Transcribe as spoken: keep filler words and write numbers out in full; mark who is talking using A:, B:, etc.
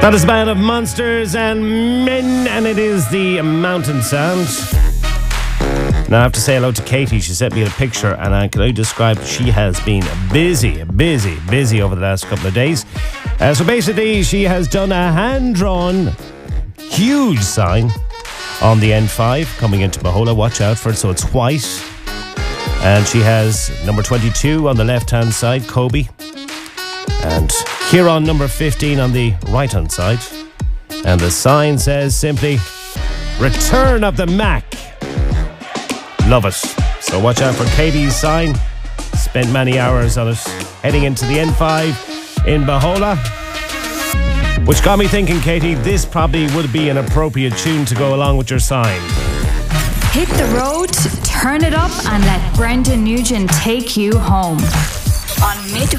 A: That is Band of Monsters and Men, and it is the Mountain Sound. Now I have to say hello to Katie. She sent me a picture, and I can only describe she has been busy, busy, busy over the last couple of days. Uh, so basically, she has done a hand-drawn, huge sign on the N five coming into Mahola. Watch out for it. So it's white, and she has number twenty-two on the left-hand side, Kobe, and Kieran number fifteen on the right-hand side. And the sign says simply, Return of the Mac. Love it. So watch out for Katie's sign. Spent many hours on it. Heading into the N five in Mahola. Which got me thinking, Katie, this probably would be an appropriate tune to go along with your sign.
B: Hit the road, turn it up, and let Brendan Nugent take you home. On Mid